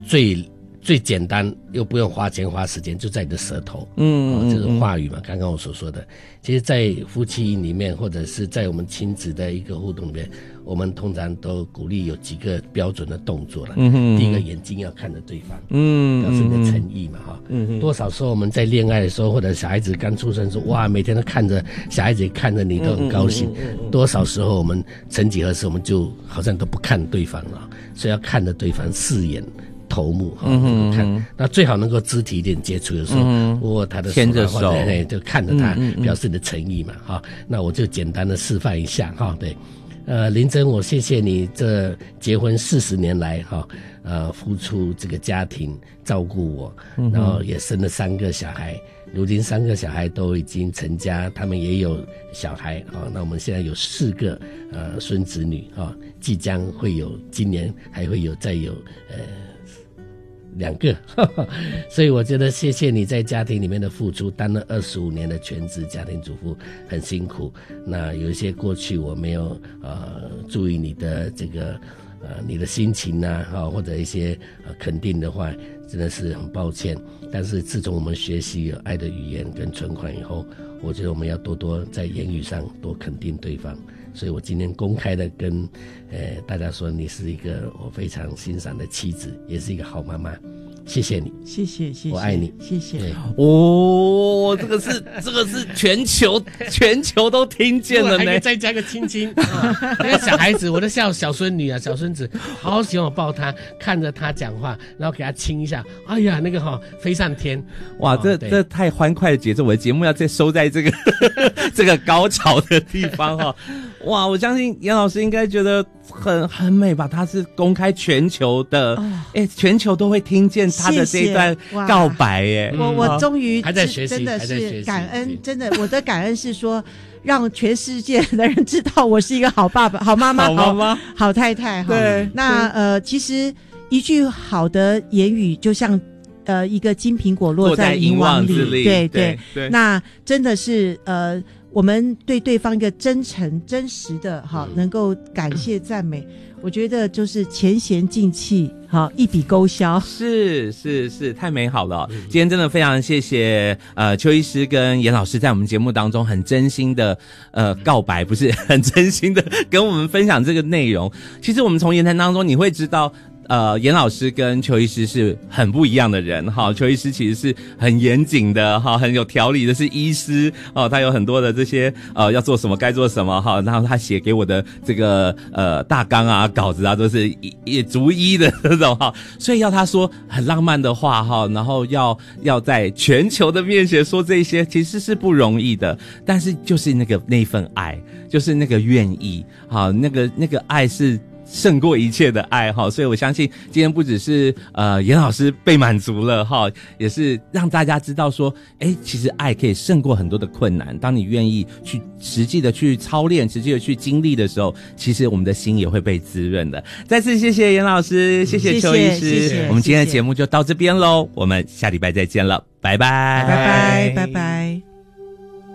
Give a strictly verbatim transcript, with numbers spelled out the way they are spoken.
最最简单又不用花钱花时间，就在你的舌头。嗯，哦，这是话语嘛，刚刚我所说的。其实在夫妻里面或者是在我们亲子的一个互动里面，我们通常都鼓励有几个标准的动作了。嗯哼，第一个，眼睛要看着对方，嗯，表示你的诚意嘛，哈。嗯，多少时候我们在恋爱的时候，或者小孩子刚出生的时候，哇，每天都看着小孩子也看着你，都很高兴。嗯嗯嗯嗯，多少时候我们曾几何时，我们就好像都不看对方了，所以要看着对方，四眼头目哈，能够看，那最好能够肢体一点接触，有时候握他的手，牵着手，就看着他，表示你的诚意嘛哈。那我就简单的示范一下哈，对，呃，林真，我谢谢你这结婚四十年来哈，呃，付出这个家庭照顾我，然后也生了三个小孩，如今三个小孩都已经成家，他们也有小孩啊。那我们现在有四个呃孙子女啊，即将会有，今年还会有再有呃。两个呵呵，所以我觉得谢谢你在家庭里面的付出，当了二十五年的全职家庭主妇很辛苦。那有一些过去我没有呃注意你的这个呃你的心情啊，或者一些呃肯定的话，真的是很抱歉。但是自从我们学习有爱的语言跟存款以后，我觉得我们要多多在言语上多肯定对方。所以我今天公开的跟呃大家说，你是一个我非常欣赏的妻子，也是一个好妈妈。谢谢你， 谢谢谢谢， 我爱你， 谢谢。 哦，这个是这个是全球全球都听见了呢，还可以再加个亲亲。那个小孩子，我的小小孙女啊，小孙子，好喜欢我抱他，看着他讲话，然后给他亲一下，哎呀，那个哈、哦、飞上天。 哇，这这太欢快的节奏，我的节目要再收在这个这个高潮的地方哈、哦。哇，我相信严老师应该觉得很很美吧？他是公开全球的，哎、哦，全球都会听见他的这一段告白耶。 我我终于还在学习， 真的是感恩，真的，我的感恩是说，让全世界的人知道我是一个好爸爸、好妈妈、 好妈妈、 好太太。 对， 那呃，其实一句好的言语，就像呃一个金苹果落在银网里， 里对对, 对，那真的是呃。我们对对方一个真诚真实的哈，能够感谢赞美，我觉得就是前贤尽弃，好一笔勾销。 是是是，太美好了、哦嗯、今天真的非常谢谢呃邱医师跟严老师在我们节目当中很真心的呃告白，不是很真心的跟我们分享这个内容。其实我们从言谈当中你会知道呃，严老师跟邱医师是很不一样的人哈。邱医师其实是很严谨的哈，很有条理的，是医师哦。他有很多的这些呃要做什么该做什么哈，然后他写给我的这个呃大纲啊稿子啊都是也逐一的这种哈。所以要他说很浪漫的话哈，然后要要在全球的面前说这些，其实是不容易的。但是就是那个那份爱，就是那个愿意哈，那个那个爱是胜过一切的爱哈，所以我相信今天不只是呃严老师被满足了哈，也是让大家知道说，哎，其实爱可以胜过很多的困难。当你愿意去实际的去操练，实际的去经历的时候，其实我们的心也会被滋润的。再次谢谢严老师，谢谢邱医师， 谢谢。 我们今天的节目就到这边喽，我们下礼拜再见了，拜拜， 拜拜，拜拜。